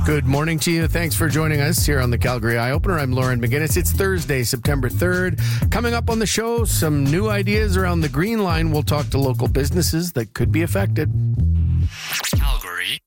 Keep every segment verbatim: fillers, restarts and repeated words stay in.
Good morning to you. Thanks for joining us here on the Calgary Eye Opener. I'm Lauren McGinnis. It's Thursday, September third. Coming up on the show, some new ideas around the Green Line. We'll talk to local businesses that could be affected. Calgary.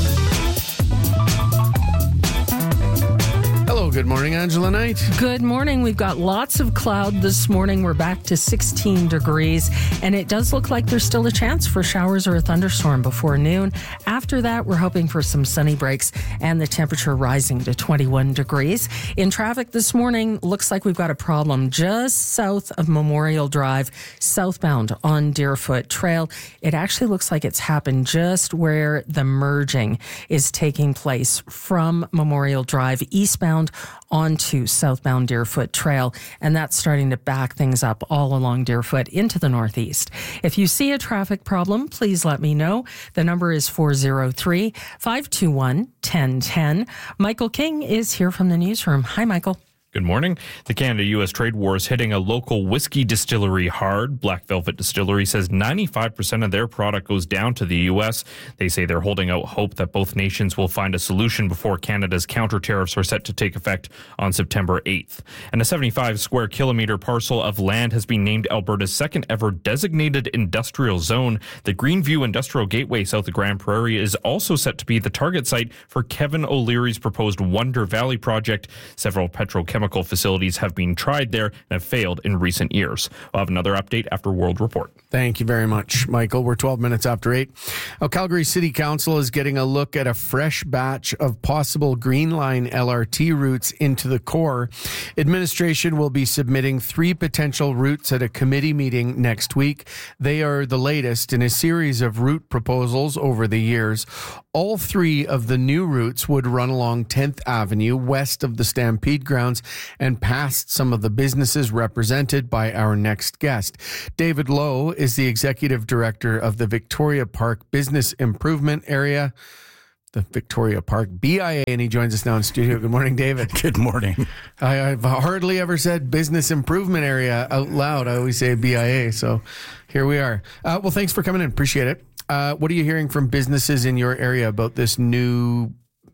Hello, good morning, Angela Knight. Good morning. We've got lots of cloud this morning. We're back to sixteen degrees, and it does look like there's still a chance for showers or a thunderstorm before noon. After that, we're hoping for some sunny breaks and the temperature rising to twenty-one degrees. In traffic this morning, looks like we've got a problem just south of Memorial Drive, southbound on Deerfoot Trail. It actually looks like it's happened just where the merging is taking place from Memorial Drive eastbound onto southbound Deerfoot Trail, and that's starting to back things up all along Deerfoot into the northeast. If you see a traffic problem, please let me know. The number is four oh three, five two one, one oh one oh. Michael King is here from the newsroom. Hi, Michael. Good morning. The Canada-U S trade war is hitting a local whiskey distillery hard. Black Velvet Distillery says ninety-five percent of their product goes down to the U S. They say they're holding out hope that both nations will find a solution before Canada's counter tariffs are set to take effect on September eighth. And a seventy-five square kilometre parcel of land has been named Alberta's second ever designated industrial zone. The Greenview Industrial Gateway south of Grand Prairie is also set to be the target site for Kevin O'Leary's proposed Wonder Valley project. Several petrochemical Chemical facilities have been tried there and have failed in recent years. We'll have another update after World Report. Thank you very much, Michael. We're twelve minutes after eight. Now, Calgary City Council is getting a look at a fresh batch of possible Green Line L R T routes into the core. Administration will be submitting three potential routes at a committee meeting next week. They are the latest in a series of route proposals over the years. All three of the new routes would run along tenth Avenue, west of the Stampede grounds, and past some of the businesses represented by our next guest. David Lowe is the executive director of the Victoria Park Business Improvement Area, the Victoria Park B I A, and he joins us now in studio. Good morning, David. Good morning. I, I've hardly ever said Business Improvement Area out loud. I always say B I A, so here we are. Uh, well, thanks for coming in. Appreciate it. Uh, what are you hearing from businesses in your area about this new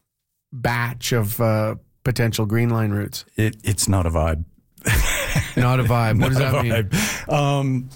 batch of uh, potential Green Line routes? It, it's not a vibe. Not a vibe. What does that mean? Um,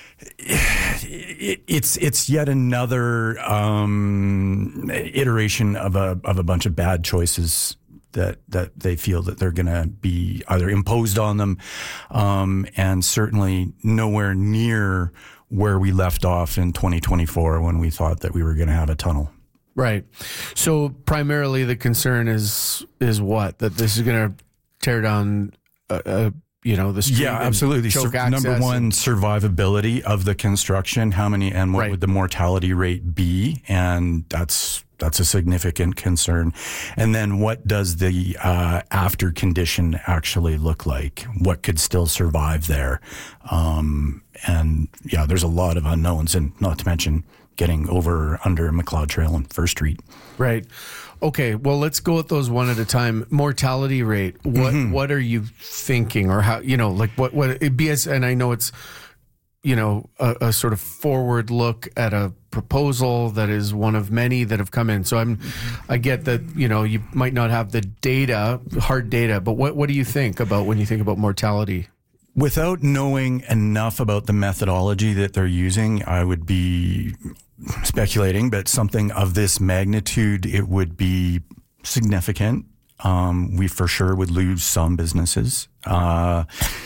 it, it's it's yet another um, iteration of a of a bunch of bad choices that that they feel that they're going to be either imposed on them, um, and certainly nowhere near where we left off in twenty twenty-four when we thought that we were going to have a tunnel. Right. So primarily the concern is is what? That this is going to tear down, uh, uh, you know, the street. Yeah, absolutely. Sur- number one, and survivability of the construction. How many and what right. would the mortality rate be? And that's that's a significant concern. And then what does the uh, after condition actually look like? What could still survive there? Um, and yeah, there's a lot of unknowns, and not to mention getting over under McLeod Trail and First Street. Right. Okay. Well, let's go at those one at a time. Mortality rate. What mm-hmm. What are you thinking, or how? You know, like what what it be as? And I know it's, you know, a, a sort of forward look at a proposal that is one of many that have come in. So I'm, I get that, you know, you might not have the data, hard data, but what what do you think about when you think about mortality? Without knowing enough about the methodology that they're using, I would be speculating, but something of this magnitude, it would be significant. Um, we for sure would lose some businesses. Uh,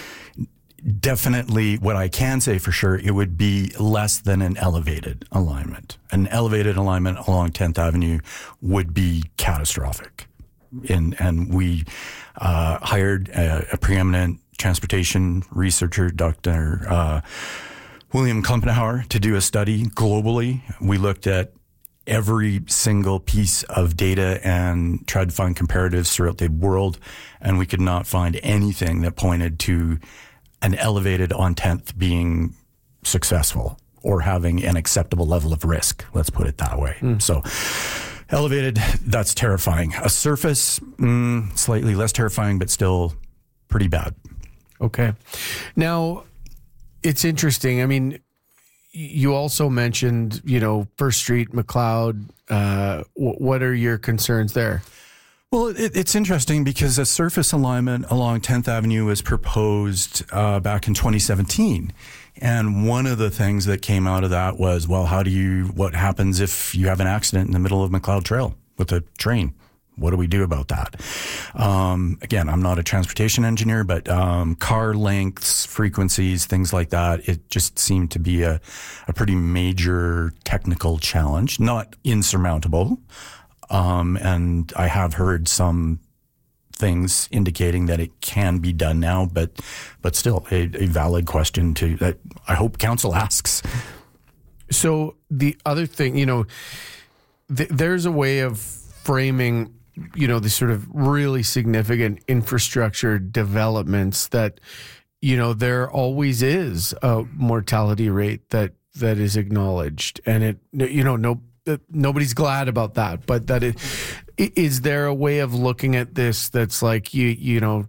definitely, what I can say for sure, it would be less than an elevated alignment. An elevated alignment along tenth Avenue would be catastrophic. And, and we uh, hired a, a preeminent transportation researcher, Doctor Uh, William Klumpenauer, to do a study globally. We looked at every single piece of data and tried to find comparatives throughout the world, and we could not find anything that pointed to an elevated on tenth being successful or having an acceptable level of risk. Let's put it that way. Mm. So elevated, that's terrifying. A surface, mm, slightly less terrifying, but still pretty bad. Okay. Now, it's interesting. I mean, you also mentioned, you know, First Street, McLeod. Uh, w- what are your concerns there? Well, it, it's interesting because a surface alignment along tenth Avenue was proposed uh, back in twenty seventeen. And one of the things that came out of that was, well, how do you, what happens if you have an accident in the middle of McLeod Trail with a train? What do we do about that? Um, again, I'm not a transportation engineer, but um, car lengths, frequencies, things like that, it just seemed to be a, a pretty major technical challenge, not insurmountable. Um, and I have heard some things indicating that it can be done now, but but still a, a valid question to that I hope council asks. So the other thing, you know, th- there's a way of framing, you know, the sort of really significant infrastructure developments that, you know, there always is a mortality rate that that is acknowledged, and it, you know, no. Nobody's glad about that, but that it, is there a way of looking at this that's like, you you know,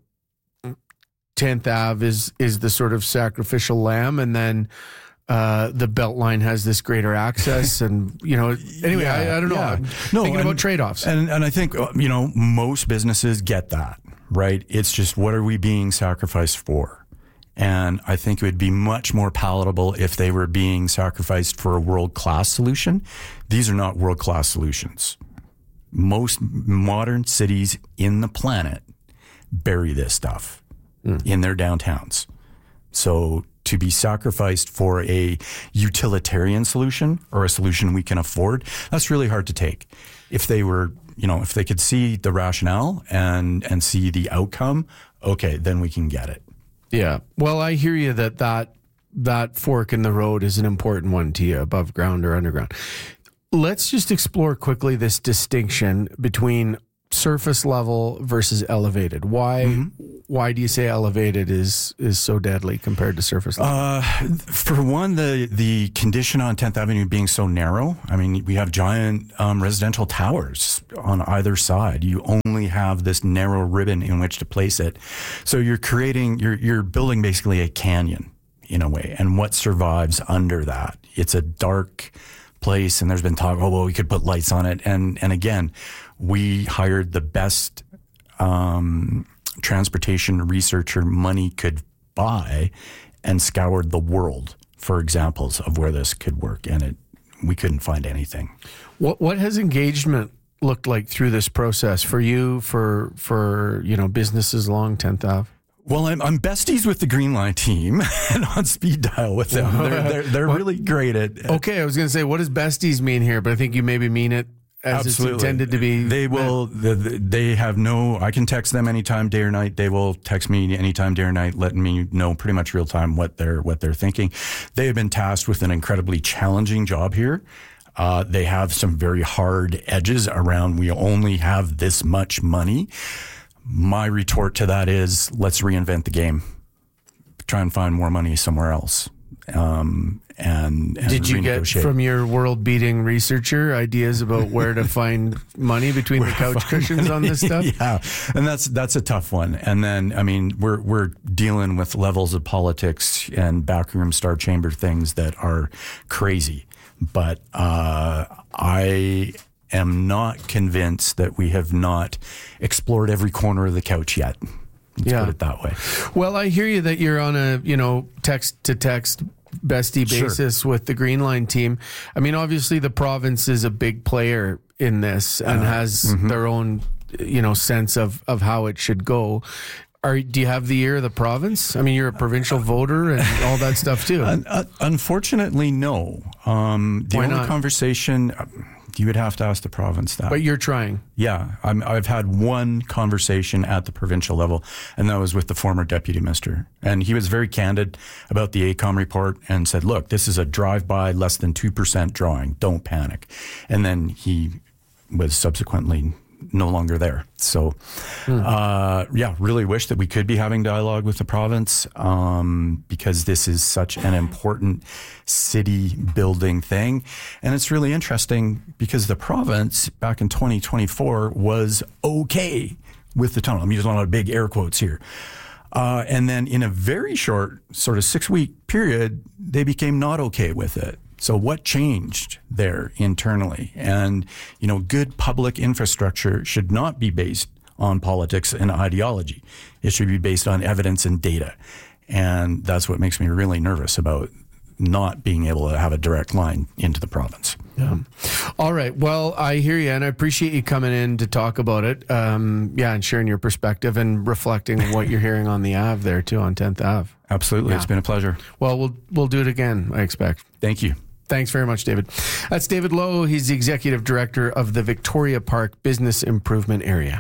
tenth Ave is is the sort of sacrificial lamb, and then uh, the Beltline has this greater access, and you know, anyway, yeah, I, I don't know. Yeah. I'm no, thinking and, about trade-offs, and and I think you know most businesses get that, right? It's just what are we being sacrificed for? And I think it would be much more palatable if they were being sacrificed for a world-class solution. These are not world-class solutions. Most modern cities in the planet bury this stuff mm. in their downtowns. So to be sacrificed for a utilitarian solution or a solution we can afford, that's really hard to take. If they were, you know, if they could see the rationale and, and see the outcome, okay, then we can get it. Yeah. Well, I hear you that, that that fork in the road is an important one to you, above ground or underground. Let's just explore quickly this distinction between surface level versus elevated. Why mm-hmm. why do you say elevated is is so deadly compared to surface level? Uh, for one, the the condition on tenth Avenue being so narrow. I mean, we have giant um, residential towers on either side. You only have this narrow ribbon in which to place it. So you're creating, you're you're building basically a canyon in a way. And what survives under that? It's a dark place, and there's been talk, oh, well, we could put lights on it. And and again, we hired the best um, transportation researcher money could buy and scoured the world for examples of where this could work, and it we couldn't find anything. What what has engagement looked like through this process for you, for for you know businesses along tenth Ave? Well, I'm, I'm besties with the Green Line team and on speed dial with them. They're they're, they're really great at, at. Okay, I was going to say, what does besties mean here? But I think you maybe mean it as Absolutely. It's intended to be. They will. The, the, they have no. I can text them anytime, day or night. They will text me anytime, day or night, letting me know pretty much real time what they're what they're thinking. They have been tasked with an incredibly challenging job here. Uh, they have some very hard edges around. We only have this much money. My retort to that is, let's reinvent the game. Try and find more money somewhere else. Um, and, and did you get from your world-beating researcher ideas about where to find money between the couch cushions on this stuff? Yeah, and that's that's a tough one. And then, I mean, we're we're dealing with levels of politics and backroom star chamber things that are crazy. But uh, I am not convinced that we have not explored every corner of the couch yet. Let's yeah. put it that way. Well, I hear you that you're on a, you know, text to text bestie basis sure. with the Green Line team. I mean, obviously the province is a big player in this and uh, has mm-hmm. their own, you know, sense of, of how it should go. Are, do you have the ear of the province? I mean, you're a provincial voter and all that stuff too. Uh, unfortunately, no. Um, the Why only not? conversation... You would have to ask the province that. But you're trying. Yeah. I'm, I've had one conversation at the provincial level, and that was with the former deputy minister. And he was very candid about the A COM report and said, look, this is a drive-by, less than two percent drawing. Don't panic. And then he was subsequently no longer there. So, hmm. uh, yeah, really wish that we could be having dialogue with the province um, because this is such an important city building thing. And it's really interesting because the province back in twenty twenty-four was okay with the tunnel. I'm using a lot of big air quotes here. Uh, and then in a very short sort of six week period, they became not okay with it. So what changed there internally? And, you know, good public infrastructure should not be based on politics and ideology. It should be based on evidence and data. And that's what makes me really nervous about not being able to have a direct line into the province. Yeah. All right. Well, I hear you, and I appreciate you coming in to talk about it. Um, yeah, and sharing your perspective and reflecting what you're hearing on the Ave there too, on tenth Ave. Absolutely. Yeah. It's been a pleasure. Well, we'll we'll do it again, I expect. Thank you. Thanks very much, David. That's David Lowe. He's the Executive Director of the Victoria Park Business Improvement Area.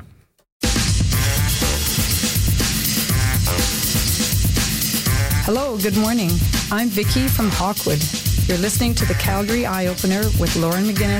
Hello, good morning. I'm Vicki from Hawkwood. You're listening to the Calgary Eye Opener with Lauren McGinnis